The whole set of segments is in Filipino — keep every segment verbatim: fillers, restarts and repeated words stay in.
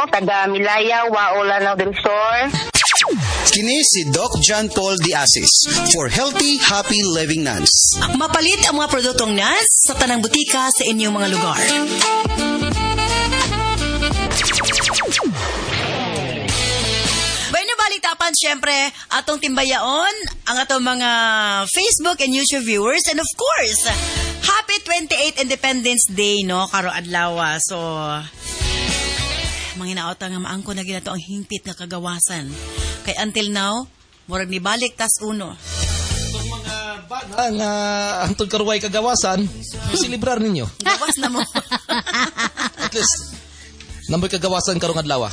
taga Milaya, Waola ng Resort. Kini si Doc John Paul Diasis for Healthy, Happy Living Nuns. Mapalit ang mga produktong nuns sa tanang butika sa inyong mga lugar. Bueno, balitapan syempre atong timbayaon ang atong mga Facebook and YouTube viewers, and of course, happy twenty-eighth Independence Day, no, karo adlaw. So, manginaot nga maangko na ginato ang hingpit nga kagawasan. Kay until now, murag ni balik tas uno. Itong mga bana nga antod karuway kagawasan, silibrar ninyo. Gawas na mo. At least, namboy kagawasan karong adlaw.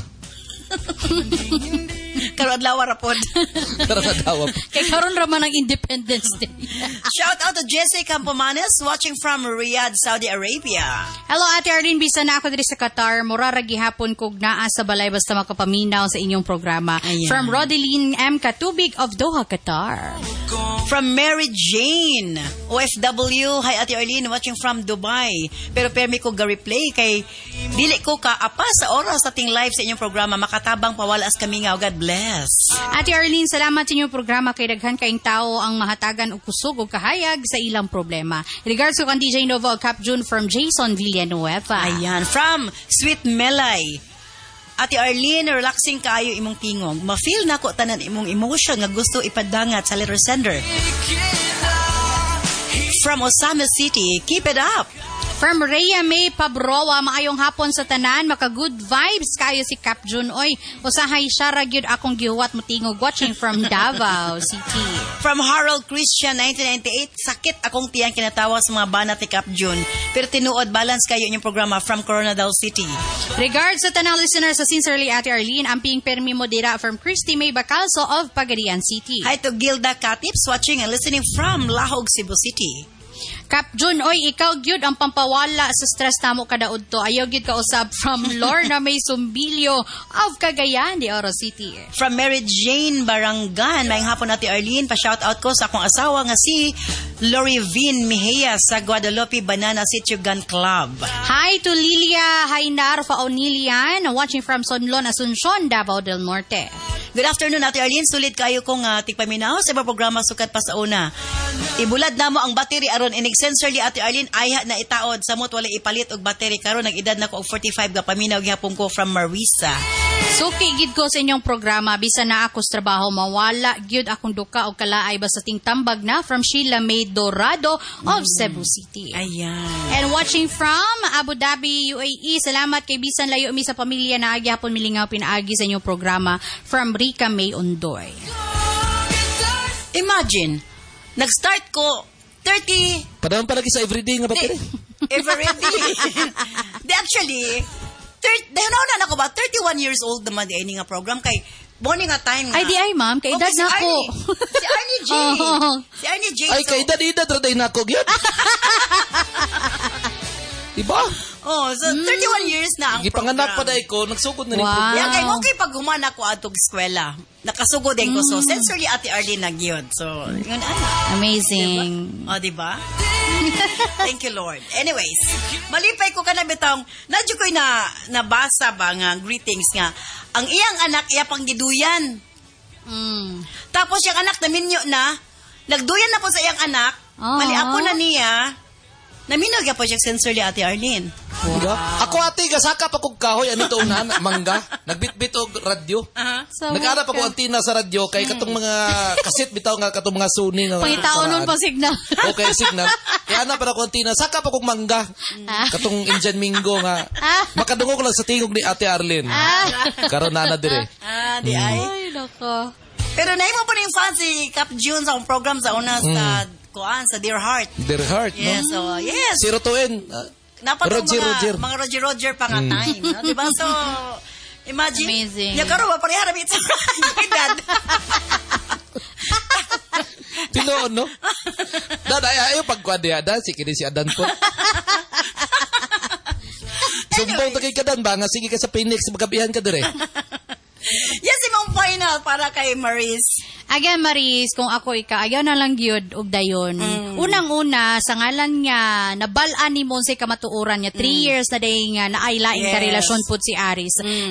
Karo adlaw rapod. Karong adlaw. Kay karon ra man ang Independence Day. Shout out to Jesse Campomanes watching from Riyadh, Saudi Arabia. Hello, Ate Arlene, bisa na ako diri sa Qatar. Mura ra gihapon kog naa sa balay basta makapaminaw sa inyong programa. Ayan. From Rodeline M. Katubig of Doha, Qatar. From Mary Jane, O F W. Hi, Ate Arlene, watching from Dubai. Pero permi ko ga-replay kay dili ko kaapa sa oras sa ting live sa inyong programa. Makatabang pawalas kami nga. God bless. Ate Arlene, salamat sa inyong programa kay daghan kaayong tao ang mahatagan og kusog og kahayag sa ilang problema. Regards ko kan D J Nova Cap June from Jason Villanueva. Ayan, from Sweet Melay. Ate Arlene, relaxing kayo imong tingog. Ma-feel na ko tanan imong emotion nga gusto ipadangat sa letter sender. From Osama City, keep it up. From Rhea May Pabroa, maayong hapon sa tanan, maka good vibes kayo si Cap June. Oy, usahay siya ra gyud akong gihuwat mo tingog watching from Davao City. From Harold Christian nineteen ninety-eight, sakit akong tiyang kinatawa sa mga banat ni Cap June. Pero tinuod balance kayo inyong programa from Coronadal City. Regards sa tanang listeners sa Sincerely Ate Arlene, amping permi mo dira from Christy May Bacalso of Pagadian City. Hi to Gilda Katips watching and listening from Lahog, Cebu City. Cap June, oy, ikaw gyud ang pampawala sa stress namo kada udto. Ayaw gyud ka usab from Lorna May Sumbilyo of Cagayan de Oro City. From Mary Jane Barangan, maayong hapon Ate Arlene, pa-shout out ko sa akong asawa nga si Lorivin Mejia sa Guadalupe Banana City Gun Club. Hi to Lilia Hainar Faonilian, watching from Sonlon, Asuncion, Davao del Norte. Good afternoon, Ate Arlene. Sulit kayo kong uh, tigpaminaw sa iba programa sukat pa sa una. Ibulad na mo ang battery aron inig sensorly, Ate Arlene, ayha na itaod. Samot wala ipalit og battery karon nag-edad na ko og forty-five ga paminaw gihapon ko from Marisa. Suki gid ko sa inyong programa, bisan na ako sa trabaho mawala gyud akong duka og kalaay basta ting tambag na from Sheila May Dorado of mm. Cebu City. Ayan. And watching from Abu Dhabi, U A E, salamat kay bisan layo mi sa pamilya na agyapon milingaw pinaagi sa inyong programa from Rica May Ondoy. Imagine, nag-start ko thirty... Padahal pa lagi sa everyday nga battery. Everyday. De actually, thirty, dahil na ako ba, thirty-one years old naman di ay nga program kay morning nga time nga. Ay di ay ma'am, kay edad okay, na ako. Si Arnie J. Oh. Si Arnie J. Ay, so, kay edad-edad raday na ako gyud. Diba? Oh, so mm. thirty-one years na ang gipanganak pa program. day ko, nagsugod na ni Wow. program. Yan kay okay pag humana ko atong eskwela. Nakasugod din ko. So, sensory Ate Arlene nagyod. So, yun ano. Amazing. O, diba? Thank you, Lord. Anyways, malipay ko ka na bitang, nadyo ko'y na, nabasa ba nga greetings nga, ang iyang anak, iya pang giduyan. Mm. Tapos yung anak naminyo na, nagduyan na po sa iyang anak, Oh. mali ako na niya, naminog ya po siya sensorly Ate Arlene. Diba? Ako ate, gasaka pa kong kahoy, ano ito unahan, mangga, nagbitbit og radyo. Uh-huh. So, Nag-ara pa ko antina sa radyo, kay katong mga kasit bitaw nga, katong mga Sony. Nga, pangitaon nun saraan. pa signal. Okay, signal. Kaya na para ko antina, saka pa kong mangga. Katong Indian Mingo nga. Makadungo ko lang sa tingog ni Ate Arlene. Karon na na dire. Ah, di ay. Ay, nako. Pero nahin mo po rin fan si Cap June sa akong program sa una sa, kuan, sa Dear Heart. Dear Heart, Yes, no? so, yes. Zero to N. Uh, Napatong Roger, mga, Roger. mga Roger Roger pa nga Mm. time. No? Diba? So, imagine. Amazing. Yung karo ba, parehara bit sa edad. Tinoon, no? Dad, ay, ayaw pagkwadya. Dad, si kini si Adan po. Sumbong to kay Kadan ba? Nga sige ka sa Phoenix, magabihan ka dire. Yes, imong final para kay Maris. Again, Maris, kung ako ika, ayaw na lang gyud og dayon. Mm. Unang-una, sa ngalan nga, nabal-an ni Monse kamatuoran niya, three mm. years na day nga, naaylaing Yes. ka relasyon po si Aris. Mm.